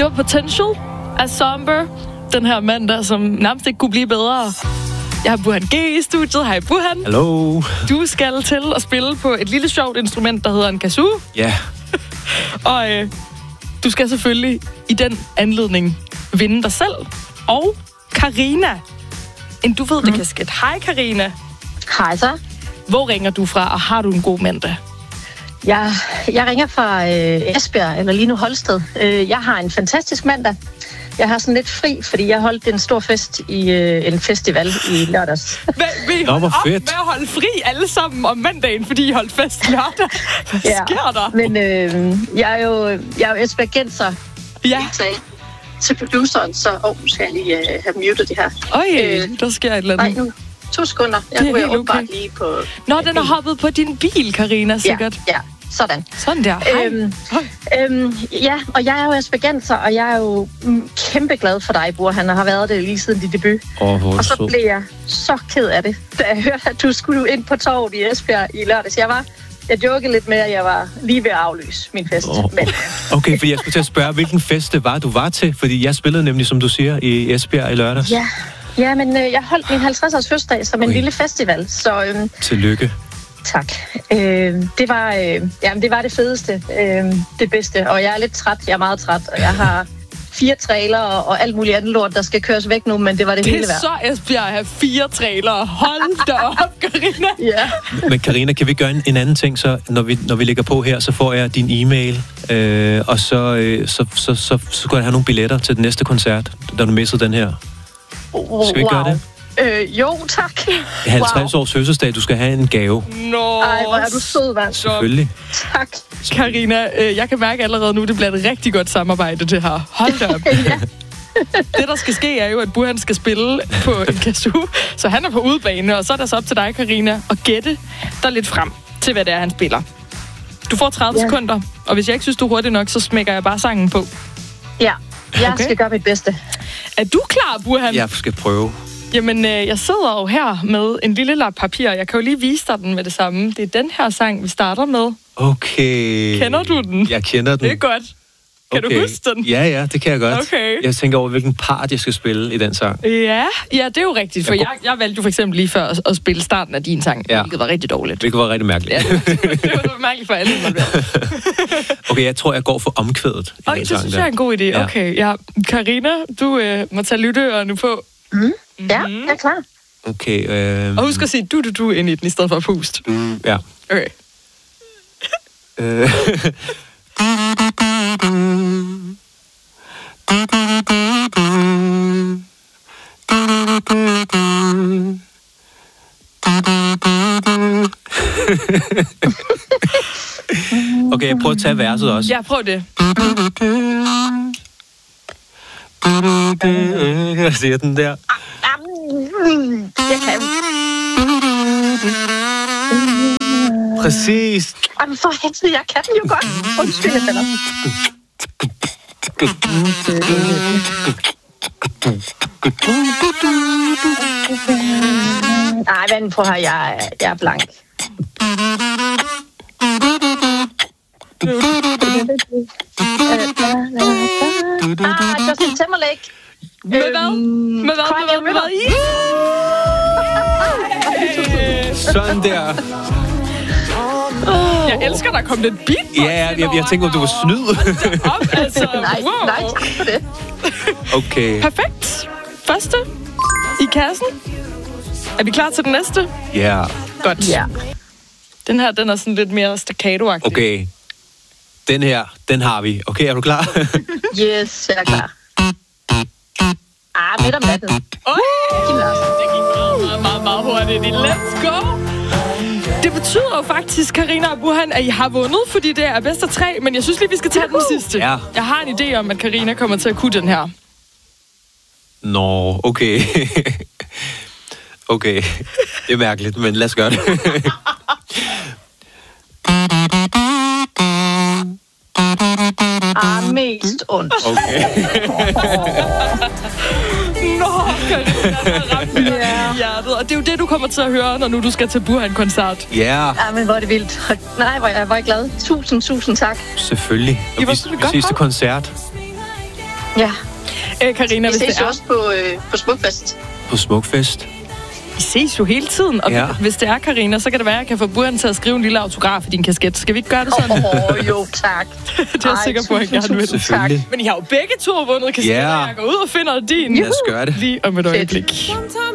Det var Potential af Somber. Den her mandag, som nærmest ikke kunne blive bedre. Jeg har Burhan G i studiet. Hej Burhan. Hallo. Du skal til at spille på et lille sjovt instrument, der hedder en kazoo. Ja. Og du skal selvfølgelig i den anledning vinde dig selv. Og Karina. En du ved, det kan ske. Hej Karina. Hej så. Hvor ringer du fra, og har du en god mandag? Jeg ringer fra Esbjerg, eller lige nu Holsted. Jeg har en fantastisk mandag. Jeg har sådan lidt fri, fordi jeg holdt en stor fest i en festival i lørdags. Vil I holde op med at holde fri alle sammen om mandagen, fordi I holdt fest lørdag? Hvad sker der? Men jeg er jo esbjergenser. Ja. Til produceren, så skal jeg lige have muted det her. Der sker et eller andet. Nej, nu 2 sekunder. Jeg ryger åbenbart lige på... Nå, den er hoppet på din bil, Karina, sikkert. Ja. Sådan. Sådan der. Ja, og jeg er jo esbjergenser, og jeg er jo kæmpe glad for dig, Bror. Han har været det lige siden din debut. Og så blev jeg så ked af det, da jeg hørte, at du skulle ind på torvet i Esbjerg i lørdags. Jeg jokede lidt med, at jeg var lige ved at aflyse min fest. Men... Okay, for jeg skulle til at spørge, hvilken fest det var, du var til? Fordi jeg spillede nemlig, som du siger, i Esbjerg i lørdags. Ja, men jeg holdt min 50-års fødselsdag som en lille festival. Så, tillykke. Tak. Det var det fedeste, det bedste. Og jeg er lidt træt, jeg er meget træt. Og jeg har 4 trailere og alt muligt andet lort, der skal køres væk nu, men det var det hele værd. Det er så Esbjerg at have 4 trailere. Hold da op, Karina. Ja. Men Karina, kan vi gøre en anden ting, så når vi lægger på her, så får jeg din e-mail, og så skal jeg have nogle billetter til den næste koncert, da du missede den her. Skal vi ikke gøre det? Jo, tak. 50 års fødselsdag, du skal have en gave. Ej, hvor er du sød, mand. Selvfølgelig. Tak. Karina, jeg kan mærke allerede nu, det bliver et rigtig godt samarbejde, det her. Hold da op. Ja. Det, der skal ske, er jo, at Burhan skal spille på en kazoo, så han er på udebane, og så er der så op til dig, Karina, at gætte dig lidt frem til, hvad det er, han spiller. Du får 30 sekunder, og hvis jeg ikke synes, du er hurtig nok, så smækker jeg bare sangen på. Ja, jeg skal gøre mit bedste. Er du klar, Burhan? Jeg skal prøve. Jamen, jeg sidder jo her med en lille lap papir. Jeg kan jo lige vise dig den med det samme. Det er den her sang, vi starter med. Okay. Kender du den? Jeg kender den. Det er godt. Kan du huske den? Ja, det kan jeg godt. Okay. Jeg tænker over, hvilken part jeg skal spille i den sang. Ja, det er jo rigtigt. For jeg valgte jo for eksempel lige før at spille starten af din sang, hvilket var rigtig dårligt. Hvilket var rigtig mærkeligt. Ja, det var mærkeligt for alle. Okay, jeg tror, jeg går for omkvædet i den sang. Det synes jeg er en god idé. Ja. Okay, Karina, du må tage lytteørene på. Ja, jeg er klar. Okay. Og husk at sige du ind i den, i stedet for pust. Ja. Okay. Okay, jeg prøver at tage verset også. Ja, prøv det. Jeg ser den der. Jeg kan. Præcis. Jamen for helvede, jeg kan den jo godt. Undskyld, jeg falder. Nej, vent på her, jeg er blank. Justin Timberlake. Med hvad? Sådan der. Jeg elsker, der kom lidt beatbox. Ja, jeg tænkte, om du var snyd. Altså, Nej, tak for det. Okay. Perfekt. Første i kassen. Er vi klar til den næste? Ja. Godt. Ja. Den her, den er sådan lidt mere staccato-agtig. Okay. Den her, den har vi. Okay, er du klar? Yes, jeg er klar. Midt om natten. Det gik meget hurtigt. Let's go! Det betyder jo faktisk, Karina og Burhan, at I har vundet, fordi det er bedst af 3, men jeg synes lige, vi skal tage den sidste. Ja. Jeg har en idé om, at Karina kommer til at kunne den her. Nå, okay. Okay. Det er mærkeligt, men lad os gøre det. Mest ondt. Okay. Nå, Karina, der ramte mig i hjertet. Og det er jo det, du kommer til at høre, når nu du skal til Burhan-koncert. Ja. Men hvor er det vildt. Nej, hvor jeg var glad. Tusind tak. Selvfølgelig. Og vi ses til koncert. Ja. Karina, vi ses jo også på Smukfest. På Smukfest? Vi ses jo hele tiden, og hvis det er Karina, så kan det være, at jeg kan få Burhan til at skrive en lille autograf i din kasket. Skal vi ikke gøre det sådan? Jo, tak. Det er jeg sikker på, at jeg gerne vil. Selvfølgelig. Men I har jo begge to vundet kasketter, jeg går ud og finder din. Lad os gøre det. Lige om et øjeblik.